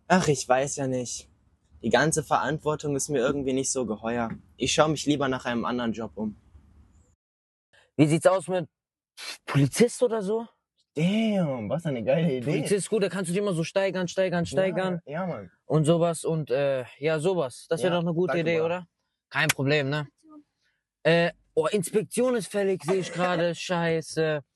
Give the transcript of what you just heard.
Ach, ich weiß ja nicht. Die ganze Verantwortung ist mir irgendwie nicht so geheuer. Ich schaue mich lieber nach einem anderen Job um. Wie sieht's aus mit Polizist oder so? Damn, was eine geile Idee. Polizist, gut, da kannst du dich immer so steigern Ja, Mann. und sowas und ja, sowas. Das wäre Ja, doch eine gute danke, Idee, Bro. oder? Kein Problem, ne? Oh, Inspektion ist fällig, sehe ich gerade. Scheiße.